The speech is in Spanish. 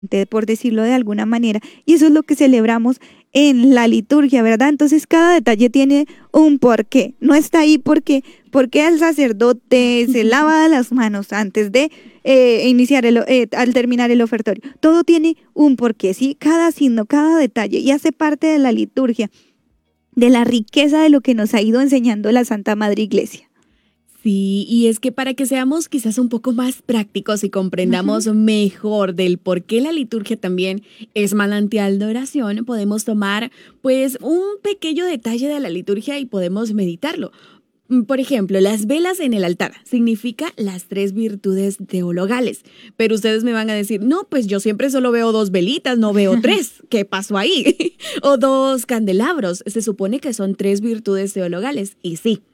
por decirlo de alguna manera, y eso es lo que celebramos en la liturgia, ¿verdad? Entonces cada detalle tiene un porqué, no está ahí porque el sacerdote se lava las manos antes de iniciar al terminar el ofertorio. Todo tiene un porqué, ¿sí? Cada signo, cada detalle, y hace parte de la liturgia, de la riqueza de lo que nos ha ido enseñando la Santa Madre Iglesia. Sí, y es que para que seamos quizás un poco más prácticos y comprendamos mejor del por qué la liturgia también es manantial de oración, podemos tomar pues un pequeño detalle de la liturgia y podemos meditarlo. Por ejemplo, las velas en el altar significa las tres virtudes teologales, pero ustedes me van a decir, no, pues yo siempre solo veo dos velitas, no veo tres, ¿qué pasó ahí? O dos candelabros, se supone que son tres virtudes teologales, y sí.